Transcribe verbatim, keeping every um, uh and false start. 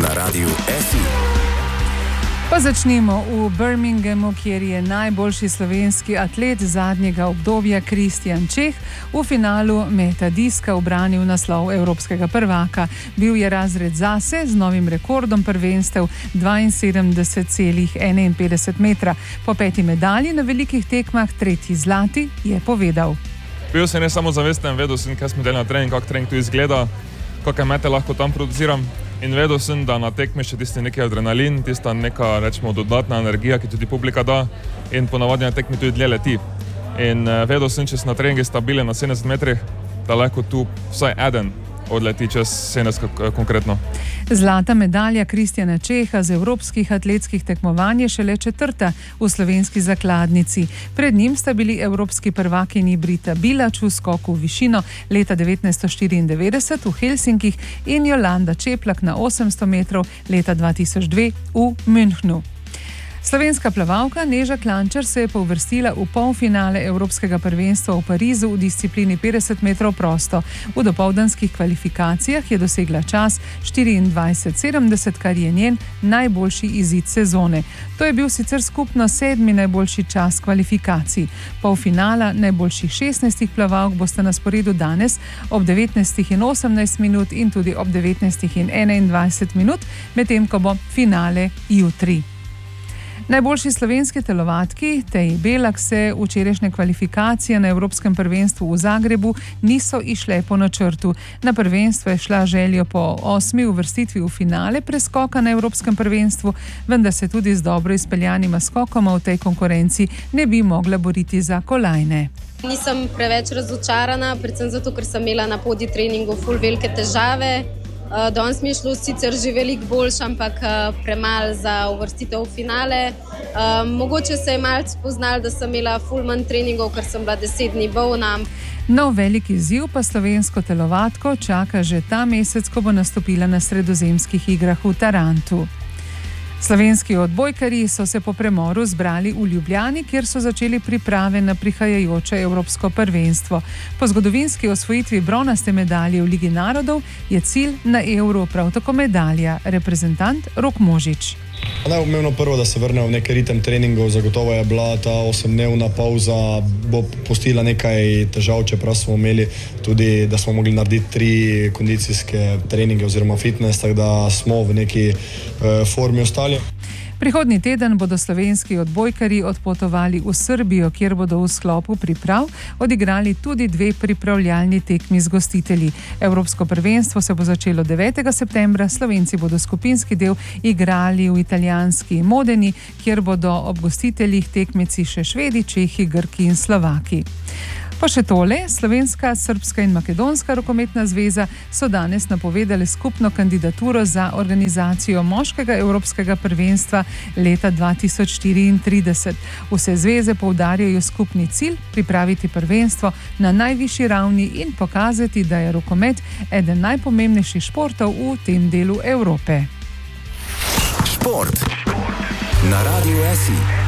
na Radiu F I. Pa začnemo v Birminghamu, kjer je najboljši slovenski atlet zadnjega obdobja Kristjan Čeh v finalu meta diska ubranil naslov evropskega prvaka. Bil je razred zase z novim rekordom prvenstev dvainsedemdeset celih enainpetdeset metra. Po peti medalji na velikih tekmah, tretji zlati, je povedal. Bil sem ne samo zavesten, vedel sem, kaj smo delali na trening, kako trening tu izgleda, kakšne mete lahko tam produciram. In vedel sem, da na tekmi še tisti neki adrenalin, tista neka, rečemo, dodatna energija, ki tudi publika da, in ponavadi na tekmi tudi dlje leti. In uh, vedel sem, če sem na treningi stabilen na sedemdeset metrih, da lahko tu vsaj eden odleti čez sedemdeset konkretno. Zlata medalja Kristjana Čeha z evropskih atletskih tekmovanj je šele četrta v slovenski zakladnici. Pred njim sta bili evropski prvakinji Brita Bilač v skoku v višino leta devetnajststo štiriindevetdeset v Helsinkih in Jolanda Čeplak na osemsto metrov leta dva tisoč dve v Münchnu. Slovenska plavalka Neža Klančar se je pouvrstila v polfinale Evropskega prvenstva v Parizu v disciplini petdeset metrov prosto. V dopoldanskih kvalifikacijah je dosegla čas štiriindvajset sedemdeset, kar je njen najboljši izid sezone. To je bil sicer skupno sedmi najboljši čas kvalifikacij. Polfinala najboljših šestnajstih plavalk bosta na sporedu danes ob devetnajstih in osemnajst minut in tudi ob devetnajstih in enaindvajset minut, medtem ko bo finale jutri. Najboljši slovenski telovadki Teji Belak se včerajšnje kvalifikacije na Evropskem prvenstvu v Zagrebu niso išle po načrtu. Na prvenstvo je šla željo po osmi uvrstitvi v finale preskoka na Evropskem prvenstvu, vendar se tudi z dobro izpeljanima skokoma v tej konkurenci ne bi mogla boriti za kolajne. Nisem preveč razočarana, predvsem zato, ker sem imela na podi treningu ful velike težave. Uh, danes mi je šlo sicer že veliko boljše, ampak uh, premalo za uvrstitev v finale. Uh, mogoče se je malce spoznalo, da sem imela ful manj treningov, ker sem bila deset dni bolna. Nov veliki izziv pa slovensko telovadko čaka že ta mesec, ko bo nastopila na sredozemskih igrah v Tarantu. Slovenski odbojkarji so se po premoru zbrali v Ljubljani, kjer so začeli priprave na prihajajoče evropsko prvenstvo. Po zgodovinski osvojitvi bronaste medalje v Ligi narodov je cilj na Euro prav tako medalja. Reprezentant Rok Možič. Najpomembno prvo, da se vrne v nekaj ritem treningov, zagotovo je bila ta osemdnevna pauza, bo postila nekaj težav, čeprav smo imeli tudi, da smo mogli narediti tri kondicijske treninge oziroma fitness, tako da smo v neki uh, formi ostali. Prihodnji teden bodo slovenski odbojkarji odpotovali v Srbijo, kjer bodo v sklopu priprav odigrali tudi dve pripravljalni tekmi z gostitelji. Evropsko prvenstvo se bo začelo devetega septembra, Slovenci bodo skupinski del igrali v italijanski Modeni, kjer bodo ob gostiteljih tekmeci še Švedi, Čehi, Grki in Slovaki. Pa še tole, Slovenska, Srbska in Makedonska rokometna zveza so danes napovedali skupno kandidaturo za organizacijo moškega evropskega prvenstva leta dva tisoč štiriintrideset. Vse zveze poudarjajo skupni cilj pripraviti prvenstvo na najvišji ravni in pokazati, da je rokomet eden najpomembnejših športov v tem delu Evrope. Šport na Radiu F I.